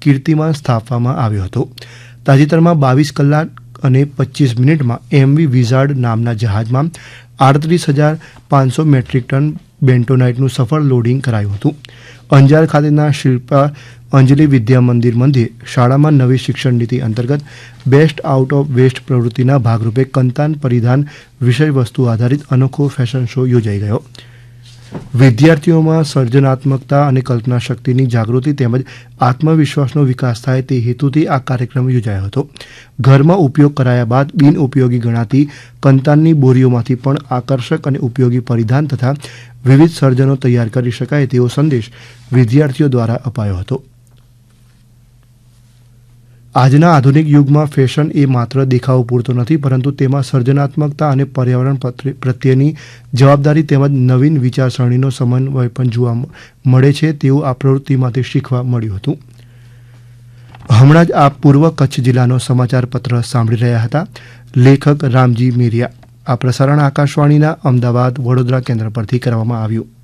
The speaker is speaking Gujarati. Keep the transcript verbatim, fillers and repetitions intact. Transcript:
કીર્તિમાન સ્થાપવામાં આવ્યો હતો. તાજેતરમાં બાવીસ કલાક અને પચીસ મિનિટમાં એમવી વિઝાર્ડ નામના જહાજમાં આડત્રીસ હજાર પાંચસો મેટ્રિક ટન બેન્ટોનાઇટનું સફળ લોડિંગ કરાયું હતું. અંજાર ખાતેના શિલ્પા અંજલિ વિદ્યા મંદિર મધ્યે શાળામાં નવી શિક્ષણ નીતિ અંતર્ગત બેસ્ટ આઉટ ઓફ વેસ્ટ પ્રવૃત્તિના ભાગરૂપે કંતાન પરિધાન વિષય વસ્તુ આધારિત અનોખો ફેશન શો યોજાઈ ગયો. વિદ્યાર્થીઓમાં સર્જનાત્મકતા અને કલ્પના શક્તિની જાગૃતિ તેમજ આત્મવિશ્વાસનો વિકાસ થાય તે હેતુથી આ કાર્યક્રમ યોજાયો હતો. ઘરમાં ઉપયોગ કરાયા બાદ બિન ઉપયોગી ગણાતી કંતાનની બોરીઓમાંથી પણ આકર્ષક અને ઉપયોગી પરિધાન તથા વિવિધ સર્જનો તૈયાર કરી શકાય તેવો સંદેશ વિદ્યાર્થીઓ દ્વારા અપાયો હતો. આજના આધુનિક યુગમાં ફેશન એ માત્ર દેખાવો પૂરતો નથી, પરંતુ તેમાં સર્જનાત્મકતા અને પર્યાવરણ પ્રત્યેની જવાબદારી તેમજ નવીન વિચારસરણીનો સમન્વય પણ જોવા મળે છે તેવું આ પ્રવૃત્તિમાંથી શીખવા મળ્યું હતું. હમણાં જ આપ પૂર્વ કચ્છ જિલ્લાનો સમાચાર પત્ર સાંભળી રહ્યા હતા. લેખક રામજી મેરિયા. આ પ્રસારણ આકાશવાણીના અમદાવાદ વડોદરા કેન્દ્ર પરથી કરવામાં આવ્યું.